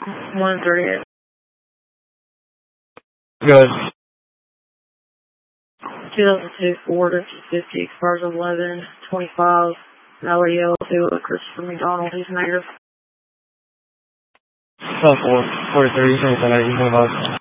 138. Good. 2002 Ford F-250 expires 11/25. Valley L2 Christopher McDonald. He's negative. South 43, 27, 25.